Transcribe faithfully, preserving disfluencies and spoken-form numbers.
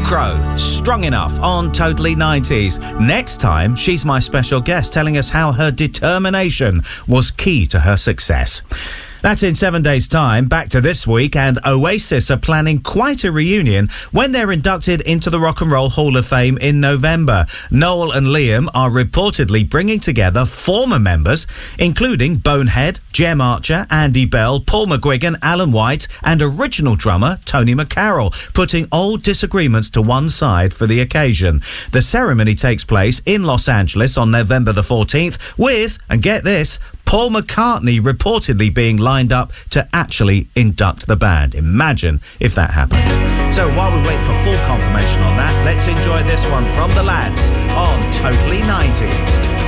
Crow, Strong Enough on Totally nineties. Next time, she's my special guest telling us how her determination was key to her success. That's in seven days' time. Back to this week, and Oasis are planning quite a reunion when they're inducted into the Rock and Roll Hall of Fame in November. Noel and Liam are reportedly bringing together former members, including Bonehead, Jem Archer, Andy Bell, Paul McGuigan, Alan White, and original drummer Tony McCarroll, putting old disagreements to one side for the occasion. The ceremony takes place in Los Angeles on November the fourteenth with, and get this, Paul McCartney reportedly being lined up to actually induct the band. Imagine if that happens. So while we wait for full confirmation on that, let's enjoy this one from the lads on Totally nineties.